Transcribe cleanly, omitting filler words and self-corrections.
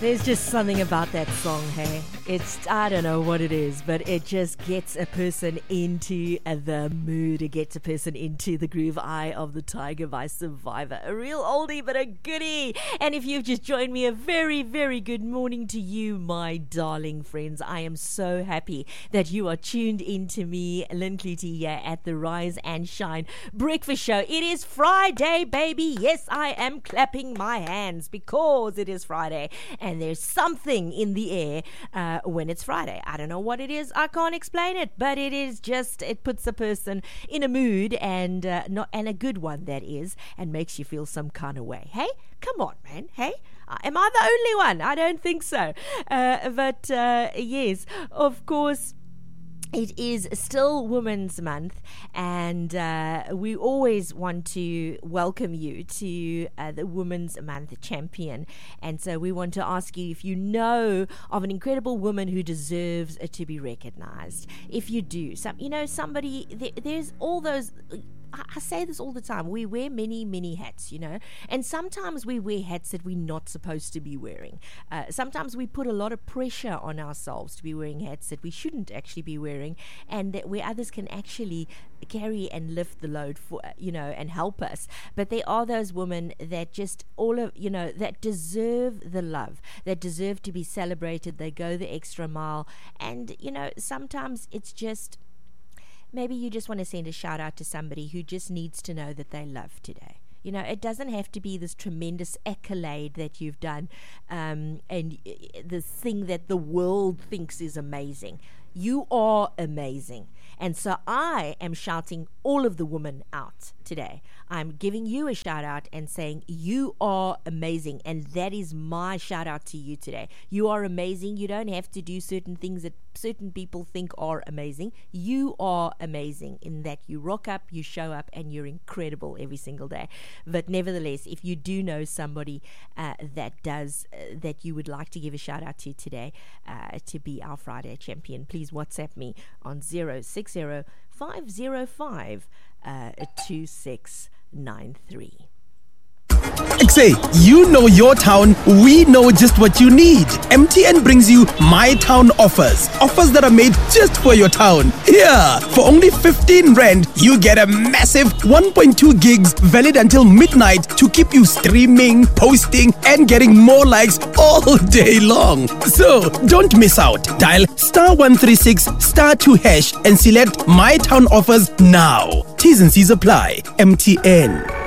There's just something about that song, hey? I don't know what it is, but it just gets a person into the mood. It gets a person into the groove. Eye of the Tiger by Survivor. A real oldie, but a goodie. And if you've just joined me, a very, very good morning to you, my darling friends. I am so happy that you are tuned into me, Lynn Cloete, here at the Rise and Shine Breakfast Show. It is Friday, baby. Yes, I am clapping my hands because it is Friday. And there's something in the air when it's Friday. I don't know what it is. I can't explain it, but it puts a person in a mood and a good one that is, and makes you feel some kind of way. Hey, come on, man. Hey, am I the only one? I don't think so. But yes, of course. It is still Women's Month, and we always want to welcome you to the Women's Month champion. And so we want to ask you if you know of an incredible woman who deserves to be recognized. If you do, somebody, there's all those. I say this all the time. We wear many, many hats, and sometimes we wear hats that we're not supposed to be wearing. Sometimes we put a lot of pressure on ourselves to be wearing hats that we shouldn't actually be wearing, and that where others can actually carry and lift the load for, and help us. But there are those women that just that deserve the love, that deserve to be celebrated. They go the extra mile, and sometimes it's just. Maybe you just want to send a shout out to somebody who just needs to know that they love today. It doesn't have to be this tremendous accolade that you've done and the thing that the world thinks is amazing. You are amazing. And so I am shouting all of the women out today. I'm giving you a shout out and saying you are amazing. And that is my shout out to you today. You are amazing. You don't have to do certain things that certain people think are amazing. You are amazing in that you rock up, you show up, and you're incredible every single day. But nevertheless, if you do know somebody that you would like to give a shout out to today to be our Friday champion, please WhatsApp me on 060-505-2693. Say, you know your town, we know just what you need. MTN brings you My Town offers. Offers that are made just for your town. Yeah, for only 15 Rand, you get a massive 1.2 gigs valid until midnight to keep you streaming, posting, and getting more likes all day long. So, don't miss out. Dial *136*2# and select My Town offers now. T's and C's apply. MTN.